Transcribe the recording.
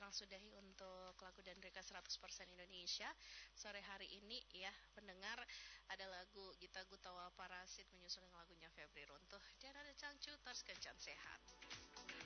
sekarang sudahi untuk lagu dan Rika 100% Indonesia. Sore hari ini ya pendengar, ada lagu Gita Gutawa Parasit menyusul dengan lagunya Febri Runtuh dan ada Cangcu Tars Kencan Sehat.